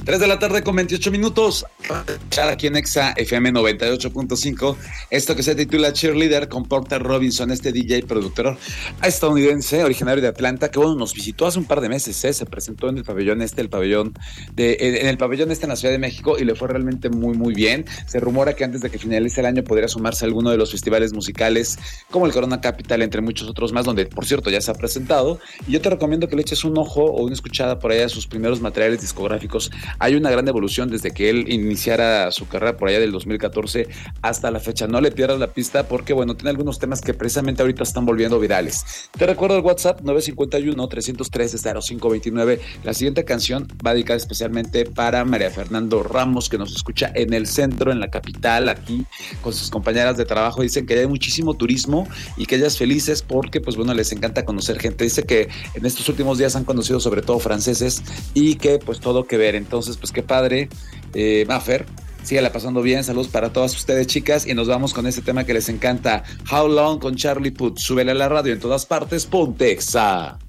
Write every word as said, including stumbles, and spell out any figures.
tres de la tarde con veintiocho minutos. Aquí en Exa F M noventa y ocho punto cinco. Esto que se titula Cheerleader con Porter Robinson, este D J productor estadounidense, originario de Atlanta, que bueno, nos visitó hace un par de meses, ¿eh? Se presentó en el pabellón este, el pabellón de, en el pabellón este en la Ciudad de México y le fue realmente muy, muy bien. Se rumora que antes de que finalice el año podría sumarse a alguno de los festivales musicales como el Corona Capital, entre muchos otros más, donde por cierto ya se ha presentado. Y yo te recomiendo que le eches un ojo o una escuchada por allá a sus primeros materiales discográficos. Hay una gran evolución desde que él iniciara su carrera por allá del dos mil catorce hasta la fecha. No le pierdas la pista porque, bueno, tiene algunos temas que precisamente ahorita están volviendo virales. Te recuerdo el WhatsApp nueve cinco uno, tres cero tres, cero cinco dos nueve. La siguiente canción va dedicada especialmente para María Fernando Ramos, que nos escucha en el centro, en la capital, aquí con sus compañeras de trabajo. Dicen que hay muchísimo turismo y que ellas felices porque, pues bueno, les encanta conocer gente. Dice que en estos últimos días han conocido sobre todo franceses y que pues todo que ver. Entonces, pues qué padre, eh, Mafer. Síguela pasando bien, saludos para todas ustedes, chicas, y nos vamos con este tema que les encanta, How Long con Charlie Puth. Súbele a la radio en todas partes, ponte Exa.